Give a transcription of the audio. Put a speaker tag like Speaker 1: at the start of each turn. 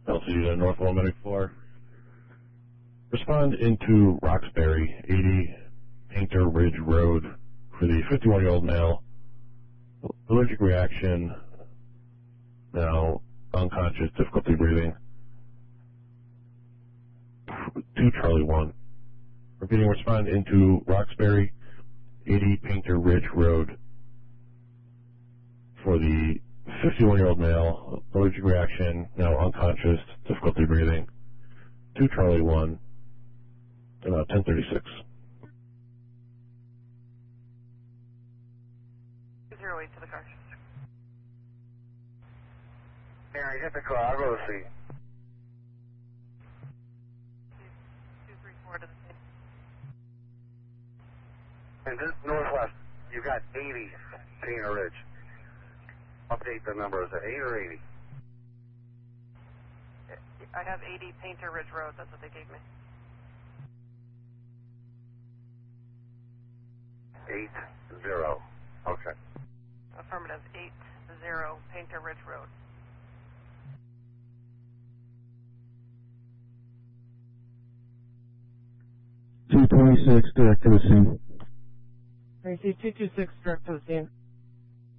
Speaker 1: LCD to North Wilmette 4. Respond into Roxbury, 80 Painter Ridge Road for the 51-year-old male. Allergic reaction, now unconscious, difficulty breathing. 2 Charlie 1. Repeating, respond into Roxbury, 80 Painter Ridge Road for the 51-year-old male. Allergic reaction, now unconscious, difficulty breathing. 2 Charlie 1. 1036.
Speaker 2: 208 to the car.
Speaker 3: Mary, hit the car. I'll go to see.
Speaker 2: 234 to the scene.
Speaker 3: And this northwest, you got 80 Painter Ridge. Update the number. Is it 8 or 80?
Speaker 2: I have 80 Painter Ridge Road. That's what they gave me.
Speaker 3: 80. Okay.
Speaker 2: Affirmative. 80 Painter Ridge Road.
Speaker 4: Two 26, direct to the scene.
Speaker 2: Tracy, 226, direct to the scene.